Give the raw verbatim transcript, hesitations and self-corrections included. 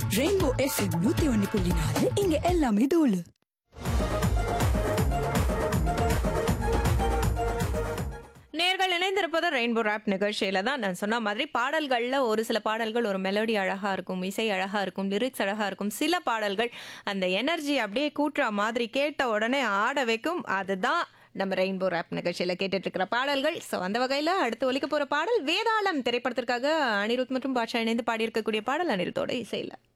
Rainbow FM நூத்தி ஒன்னு புள்ளி நாலு இங்க எல்லாமே தோலு. நேர்கள் இணைந்திருப்பது ரெயின்போ ராப் நிகழ்ச்சியில தான். நான் சொன்ன மாதிரி பாடல்கள்ல ஒரு சில பாடல்கள் ஒரு மெலோடி அழகா இருக்கும், இசை அழகா இருக்கும், லிரிக்ஸ் அழகா இருக்கும். சில பாடல்கள் அந்த எனர்ஜி அப்படியே கூட்டுற மாதிரி கேட்ட உடனே ஆட வைக்கும். அதுதான் நம்ம ரெயின்போ ராப் நிகழ்ச்சியில கேட்டுட்டு இருக்கிற பாடல்கள். ஸோ அந்த வகையில அடுத்து ஒலிக்க போற பாடல் வேதாளம் திரைப்படத்திற்காக அனிருத் மற்றும் பாட்ஷா இணைந்து பாடியிருக்கக்கூடிய பாடல் அனிருத்தோட இசையில.